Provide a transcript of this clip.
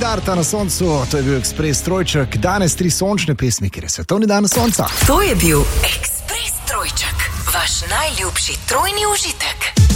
starta na soncu, to je bil Ekspres Trojček, danes 3 sončne pesmi, ker je svetovni dan sonca. To je bil Ekspres Trojček, vaš najljubši trojni užitek.